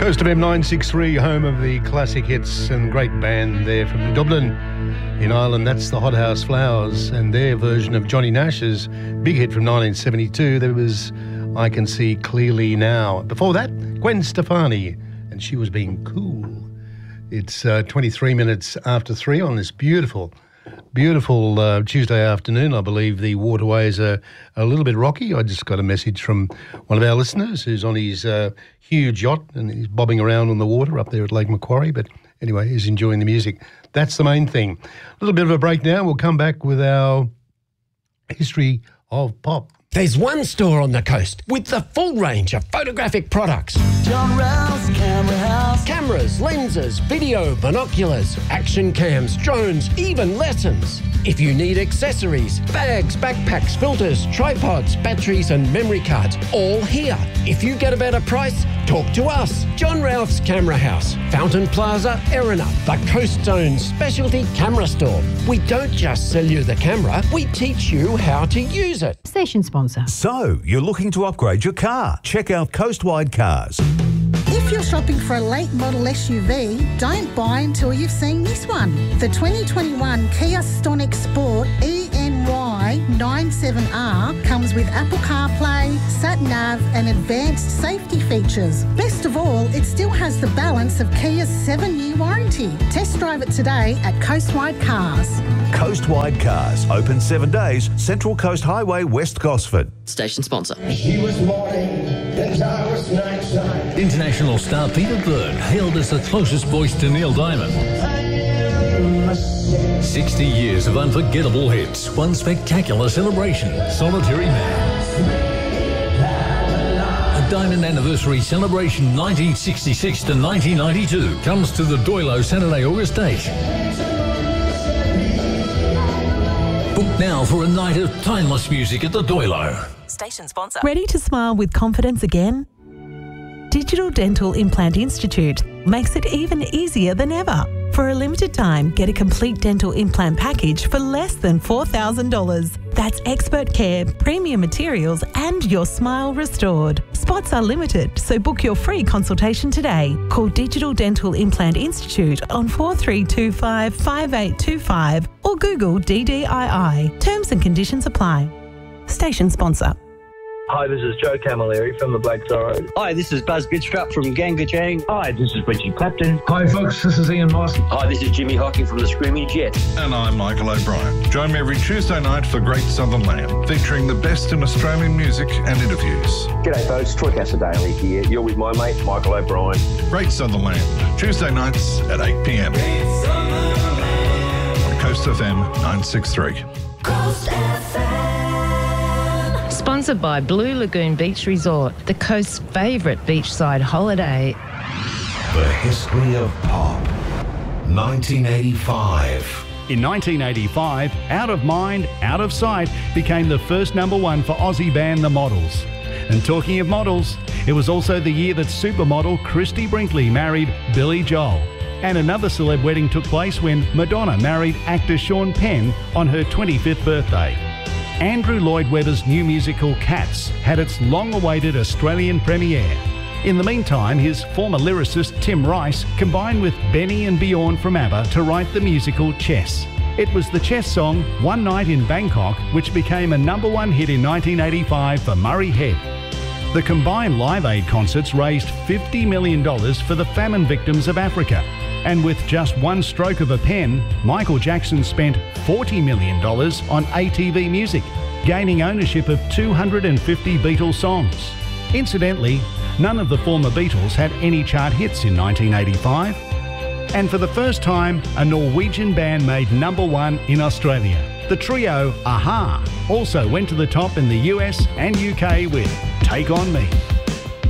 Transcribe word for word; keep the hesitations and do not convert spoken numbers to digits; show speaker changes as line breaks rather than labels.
Coast F M nine sixty-three, home of the classic hits, and great band there from Dublin in Ireland. That's the Hot House Flowers and their version of Johnny Nash's big hit from nineteen seventy-two. There was I Can See Clearly Now. Before that, Gwen Stefani, and she was being cool. It's uh, twenty-three minutes after three on this beautiful, beautiful uh, Tuesday afternoon. I believe the waterways are a little bit rocky. I just got a message from one of our listeners who's on his uh, huge yacht and he's bobbing around on the water up there at Lake Macquarie. But anyway, he's enjoying the music. That's the main thing. A little bit of a break now. We'll come back with our history of pop.
There's one store on the coast with the full range of photographic products.
John Rouse Camera House.
Cameras, lenses, video, binoculars, action cams, drones, even lessons. If you need accessories, bags, backpacks, filters, tripods, batteries and memory cards, all here. If you get a better price, talk to us. John Ralph's Camera House, Fountain Plaza, Erina, the Coast Zone specialty camera store. We don't just sell you the camera, we teach you how to use it.
Station sponsor.
So, you're looking to upgrade your car? Check out Coastwide Cars.
If you're shopping for a late model S U V, don't buy until you've seen this one. The twenty twenty-one Kia Stonic Sport E N Y ninety-seven R comes with Apple CarPlay, Sat-Nav and advanced safety features. Best of all, it still has the balance of Kia's seven-year warranty. Test drive it today at Coastwide Cars.
Coastwide Cars, open seven days, Central Coast Highway, West Gosford.
Station sponsor.
She was morning, and I was nighttime.
International star Peter Byrne hailed as the closest voice to Neil Diamond. sixty years of unforgettable hits, one spectacular celebration, Solitary Man. A Diamond Anniversary Celebration nineteen sixty-six to nineteen ninety-two comes to the Doilo Saturday, August eighth. Book now for a night of timeless music at the Doilo.
Station sponsor.
Ready to smile with confidence again? Digital Dental Implant Institute makes it even easier than ever. For a limited time, get a complete dental implant package for less than four thousand dollars. That's expert care, premium materials, and your smile restored. Spots are limited, so book your free consultation today. Call Digital Dental Implant Institute on four three two five, five eight two five or Google D D I I. Terms and conditions apply. Station sponsor.
Hi, this is Joe Camilleri from the Black Sorrows.
Hi, this is Buzz Bidstrup from Gangajang.
Hi, this is Richie Clapton.
Hi, folks, this is Ian Moss.
Hi, this is Jimmy Hocking from the Screaming Jets.
And I'm Michael O'Brien. Join me every Tuesday night for Great Southern Land, featuring the best in Australian music and interviews.
G'day, folks. Troy Casadale here. You're with my mate, Michael O'Brien.
Great Southern Land, Tuesday nights at eight p.m. on Coast F M nine sixty-three.
Coast F M. Sponsored by Blue Lagoon Beach Resort, the coast's favourite beachside holiday.
The history of pop. nineteen eighty-five.
In nineteen eighty-five, Out of Mind, Out of Sight became the first number one for Aussie band The Models. And talking of models, it was also the year that supermodel Christy Brinkley married Billy Joel. And another celeb wedding took place when Madonna married actor Sean Penn on her twenty-fifth birthday. Andrew Lloyd Webber's new musical Cats had its long-awaited Australian premiere. In the meantime, his former lyricist Tim Rice combined with Benny and Bjorn from ABBA to write the musical Chess. It was the Chess song One Night in Bangkok which became a number one hit in nineteen eighty-five for Murray Head. The combined Live Aid concerts raised fifty million dollars for the famine victims of Africa. And with just one stroke of a pen, Michael Jackson spent forty million dollars on A T V Music, gaining ownership of two hundred fifty Beatles songs. Incidentally, none of the former Beatles had any chart hits in nineteen eighty-five. And for the first time, a Norwegian band made number one in Australia. The trio a-ha also went to the top in the U S and U K with Take On Me.